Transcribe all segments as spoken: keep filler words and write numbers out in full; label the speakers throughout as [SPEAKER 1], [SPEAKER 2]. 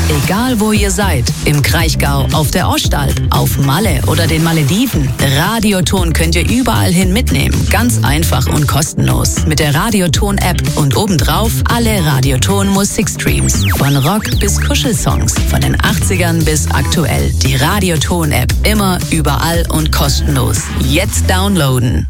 [SPEAKER 1] Egal wo ihr seid, im Kraichgau, auf der Ostalb, auf Malle oder den Malediven, Radioton könnt ihr überall hin mitnehmen. Ganz einfach und kostenlos. Mit der Radioton-App und obendrauf alle Radioton-Musikstreams. Von Rock bis Kuschelsongs, von den achtzigern bis aktuell. Die Radioton-App immer, überall und kostenlos. Jetzt downloaden.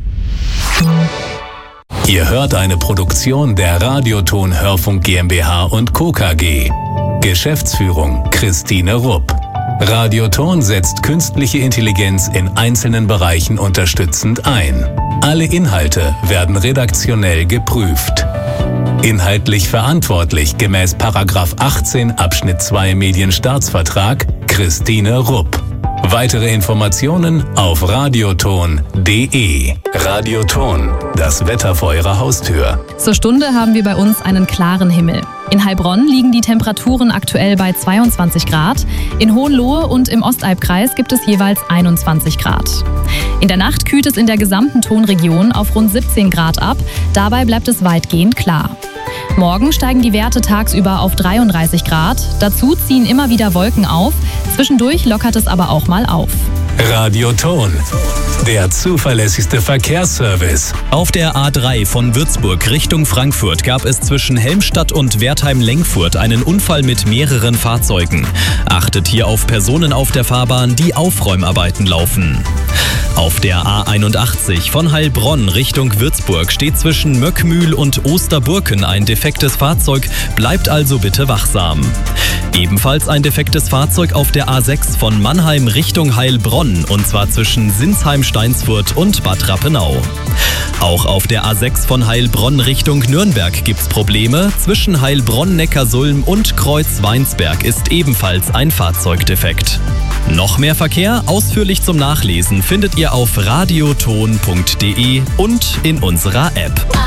[SPEAKER 2] Ihr hört eine Produktion der Radioton Hörfunk GmbH und Co. K G. Geschäftsführung Christine Rupp. Radioton setzt künstliche Intelligenz in einzelnen Bereichen unterstützend ein. Alle Inhalte werden redaktionell geprüft. Inhaltlich verantwortlich gemäß Paragraph achtzehn Abschnitt zwei Medienstaatsvertrag Christine Rupp. Weitere Informationen auf radioton punkt de. Radioton, das Wetter vor Ihrer Haustür.
[SPEAKER 3] Zur Stunde haben wir bei uns einen klaren Himmel. In Heilbronn liegen die Temperaturen aktuell bei zweiundzwanzig Grad. In Hohenlohe und im Ostalbkreis gibt es jeweils einundzwanzig Grad. In der Nacht kühlt es in der gesamten Tonregion auf rund siebzehn Grad ab. Dabei bleibt es weitgehend klar. Morgen steigen die Werte tagsüber auf dreiunddreißig Grad. Dazu ziehen immer wieder Wolken auf. Zwischendurch lockert es aber auch mal auf.
[SPEAKER 2] Radioton, der zuverlässigste Verkehrsservice.
[SPEAKER 4] Auf der A drei von Würzburg Richtung Frankfurt gab es zwischen Helmstadt und Wertheim-Lengfurt einen Unfall mit mehreren Fahrzeugen. Achtet hier auf Personen auf der Fahrbahn, die Aufräumarbeiten laufen. Auf der A einundachtzig von Heilbronn Richtung Würzburg steht zwischen Möckmühl und Osterburken ein defektes Fahrzeug, bleibt also bitte wachsam. Ebenfalls ein defektes Fahrzeug auf der A sechs von Mannheim Richtung Heilbronn, und zwar zwischen Sinsheim-Steinsfurt und Bad Rappenau. Auch auf der A sechs von Heilbronn Richtung Nürnberg gibt's Probleme. Zwischen Heilbronn-Neckarsulm und Kreuz-Weinsberg ist ebenfalls ein Fahrzeug defekt. Noch mehr Verkehr, ausführlich zum Nachlesen, findet ihr auf radioton punkt de und in unserer App.